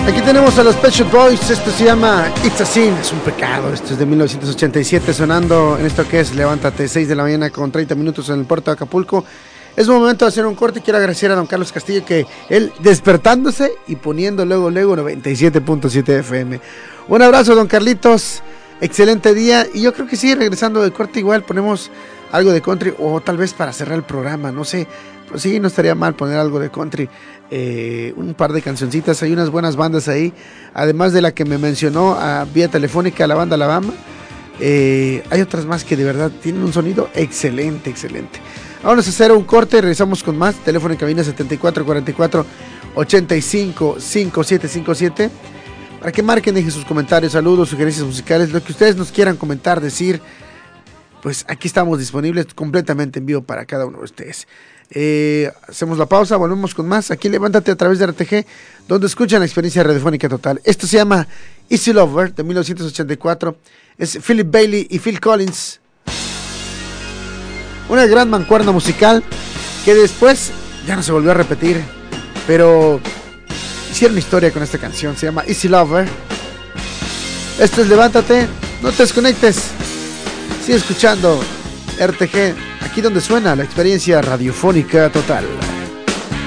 Aquí tenemos a los Pet Shop Boys. Esto se llama It's a Sin, es un pecado. Esto es de 1987, sonando en esto que es Levántate, 6 de la mañana con 30 minutos en el puerto de Acapulco. Es momento de hacer un corte. Quiero agradecer a don Carlos Castillo que él despertándose y poniendo luego 97.7 FM. Un abrazo, don Carlitos. Excelente día. Y yo creo que sí, regresando de corte igual ponemos algo de country o tal vez para cerrar el programa, no sé. Pues sí, no estaría mal poner algo de country. Un par de cancioncitas, hay unas buenas bandas ahí, además de la que me mencionó vía telefónica, la banda Alabama. Hay otras más que de verdad tienen un sonido excelente. Vamos a hacer un corte, regresamos con más. Teléfono en cabina 7444-855757 para que marquen, dejen sus comentarios, saludos, sugerencias musicales, lo que ustedes nos quieran comentar, decir. Pues aquí estamos disponibles completamente en vivo para cada uno de ustedes. Hacemos la pausa, volvemos con más. Aquí Levántate a través de RTG, donde escuchan la experiencia radiofónica total. Esto se llama Easy Lover, de 1984. Es Philip Bailey y Phil Collins. Una gran mancuerna musical que después ya no se volvió a repetir, pero hicieron historia con esta canción. Se llama Easy Lover. Esto es Levántate, no te desconectes. Sigue escuchando RTG, aquí donde suena la experiencia radiofónica total.